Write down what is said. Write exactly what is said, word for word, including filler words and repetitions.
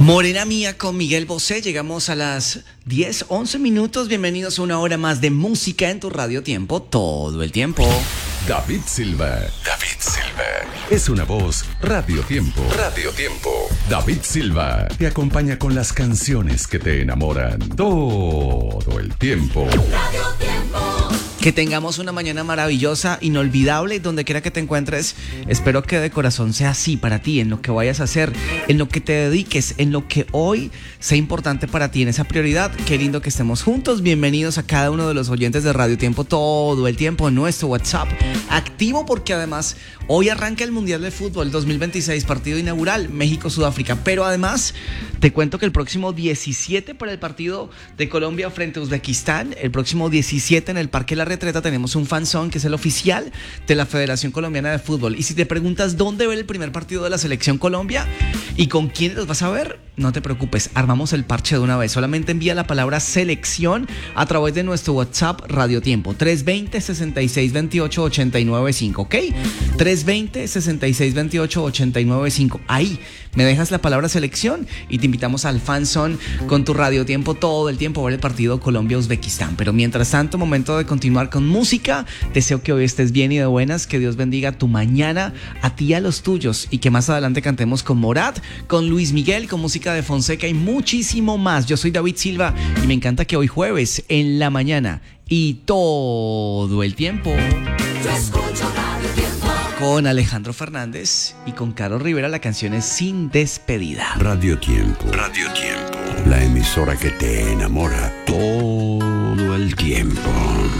Morena Mía con Miguel Bosé. Llegamos a las diez, once minutos. Bienvenidos a una hora más de música en tu Radio Tiempo, todo el tiempo. David Silva. David Silva. Es una voz Radio Tiempo. Radio Tiempo. David Silva te acompaña con las canciones que te enamoran todo el tiempo. Radio Tiempo. Que tengamos una mañana maravillosa, inolvidable, donde quiera que te encuentres. Espero que de corazón sea así para ti, en lo que vayas a hacer, en lo que te dediques, en lo que hoy sea importante para ti, en esa prioridad. Qué lindo que estemos juntos. Bienvenidos a cada uno de los oyentes de Radio Tiempo todo el tiempo en nuestro WhatsApp activo, porque además hoy arranca el Mundial de Fútbol dos mil veintiséis, partido inaugural, México-Sudáfrica. Pero además te cuento que el próximo diecisiete para el partido de Colombia frente a Uzbekistán, el próximo diecisiete en el Parque La Retreta tenemos un fanzón que es el oficial de la Federación Colombiana de Fútbol. Y si te preguntas dónde ver el primer partido de la Selección Colombia y con quién los vas a ver, no te preocupes, armamos el parche de una vez. Solamente envía la palabra selección a través de nuestro WhatsApp Radio Tiempo tres dos cero, seis seis dos ocho, ocho nueve cinco, ¿ok? tres dos cero, seis seis dos ocho, ocho nueve cinco. Ahí me dejas la palabra selección y te invitamos al fanzón con tu Radio Tiempo todo el tiempo a ver el partido Colombia-Uzbekistán. Pero mientras tanto, momento de continuar con música. Deseo que hoy estés bien y de buenas, que Dios bendiga tu mañana, a ti y a los tuyos, y que más adelante cantemos con Morat, con Luis Miguel, con música de Fonseca y muchísimo más. Yo soy David Silva y me encanta que hoy jueves en la mañana y todo el tiempo Yo escucho Radio Tiempo con Alejandro Fernández y con Carlos Rivera. La canción es Sin Despedida. Radio Tiempo. Radio Tiempo. La emisora que te enamora todo el tiempo.